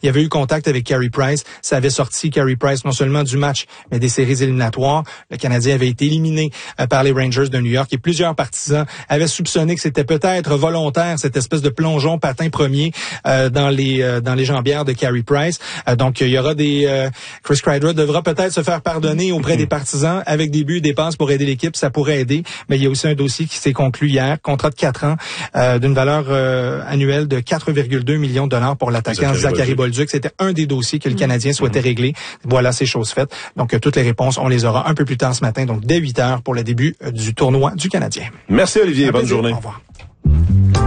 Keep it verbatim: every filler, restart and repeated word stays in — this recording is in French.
il y avait eu contact avec Carey Price. Ça avait sorti Carey Price non seulement du match, mais des séries éliminatoires. Le Canadien avait été éliminé euh, par les Rangers de New York et plusieurs partisans avaient soupçonné que c'était peut-être volontaire, cette espèce de plongeon patin premier euh, dans les euh, dans les jambières de Carey Price. Euh, donc, il y aura des... Euh, Chris Kreider devra peut-être se faire pardonner auprès des partisans avec des buts et des passes pour aider l'équipe. Ça pourrait aider. Mais il y a aussi un dossier qui s'est conclu hier. Contrat de quatre ans euh, d'une valeur euh, annuelle de quatre virgule deux millions de dollars pour l'attaquant Zachary Bolduc. C'était un des dossiers que le Canadien souhaitait mmh. régler. Voilà, c'est chose faite. Donc, euh, toutes les réponses, on les aura un peu plus tard ce matin, donc dès huit heures pour le début euh, du tournoi du Canadien. Merci Olivier, bonne journée. Au revoir.